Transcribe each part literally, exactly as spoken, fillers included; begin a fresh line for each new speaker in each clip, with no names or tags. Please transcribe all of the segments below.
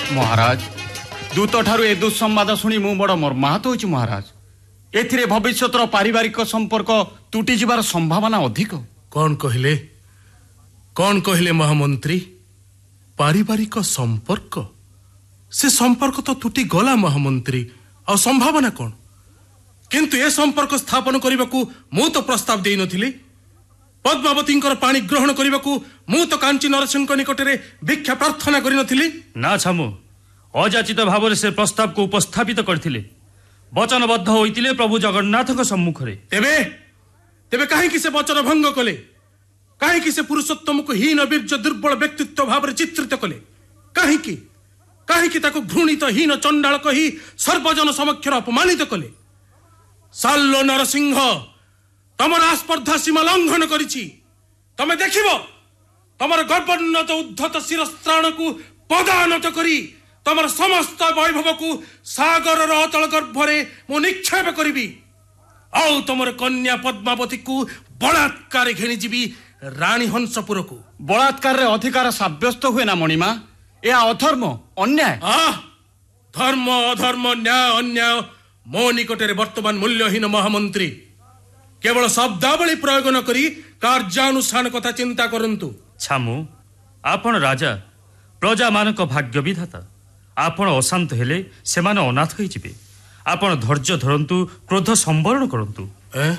महाराज दूत ठारू ए दुस्संवाद शुणी मु बड़ मर्माहत होइछि महाराज। एथिरे भविष्यतर पारिवारिक संपर्क तुटी जिबार संभावना अधिक।
कौन कहले कौन कहले महामंत्री? पारिवारिक संपर्क से संपर्क तो तुटी गला महामंत्री। आ संभावना कौन? किंतु ए संपर्क स्थापन करने को मु तो प्रस्ताव दे नथिली। पद्मावती पानी ग्रहण करने को मु तो कांची नरसिंह निकट में भिक्षा प्रार्थना करि नथिली।
ना छामु अजाचित भाव से प्रस्ताव को उपस्थापित करथिले, वचनबद्ध होइतिले प्रभु जगन्नाथ सम्मुख रे।
तेबे तेबे काहे से वचन भंग कले? काहे से पुरुषोत्तम को हीन बीर्ज दुर्बल व्यक्तित्व भाव रे चित्रित कले? काहे काहे ताको घृणित हीन चंडाल कही सर्वजन समक्ष अपमानित कले? साल्लो नरसिंह तमर आस्पर्धा सीमा लंघन करिछि। तमे देखिबो तमर गर्वोन्नत उद्धत शिरस्त्राण को पदानत करी तमर समस्त वैभव को सागर अतल गर्भरे मु निक्षेप करिबी। आउ तमर कन्या पद्मावती को बलात्कार घेनी जीवी रानी हंसपुर को।
बलात्कार रे अधिकार साब्यस्त हुए ना मणिमा? या अधर्म अन्याय?
आ धर्म अधर्म न्याय अन्याय मो निकटरे वर्तमान मूल्यहीन महामंत्री। केवल शब्दावली प्रयोग न करी कार्यानुष्ठान कथा चिंता करंतु।
छामु आपण राजा प्रजा मानक भाग्य विधाता। आपण अशांत हेले सेमाने अनाथ होई जिवे। आपण धैर्य धरंतु, क्रोध संवरण करंतु।
ए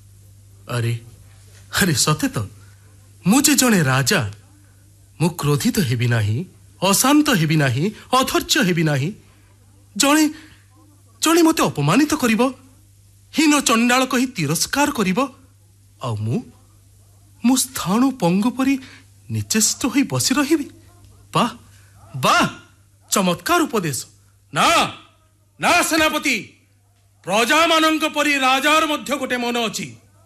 अरे अरे सते तो मुझे जने राजा मु क्रोधित हेबी नाही, अशांत हेबी नाही, अधैर्य हेबी नाही। जने जने मते अपमानित करिवो, हीन चंडाल कही तिरस्कार करिवो, आ मु मु स्थाणु पंगु परी निचेष्ट होई बसी रहिबी। वाह वाह चमत्कार उपदेश। ना ना सेनापति, प्रजा मानंक परी राजार मध्य गोटे मन अछि।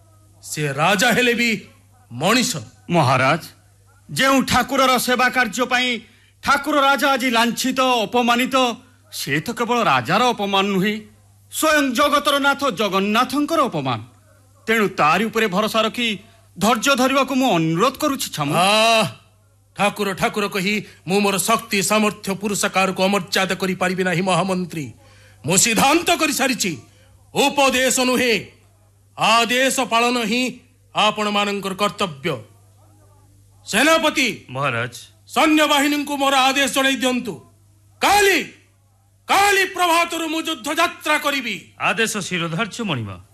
से राजा हेले भी मनीष।
महाराज जेउ ठाकुरर सेवा कार्य पई ठाकुर राजा आज लांछित अपमानित, से तो केवल राजार अपमान नुहे, स्वयं जगतर नाथ जगन्नाथंकर अपमान। तेणु तारी उपरे भरोसा रखी धैर्य धरिबा को मु अनुरोध करूछि। छम
ठाकुर ठाकुर कही मु मोर शक्ति सामर्थ्य पुरुषकार को अमर्यादा करि पारिबि नाही महामंत्री। मु सिद्धांत करि सारिछि, उपदेश नुहे आदेश पालन ही आपण मानकर कर्तव्य। सेनापति
महाराज
सैन्य बाहिनी को मोर आदेश जणाई दियंतु। काली काली प्रभातरु मु युद्ध यात्रा करिबी।
आदेश शिरोधार्य मणिमा।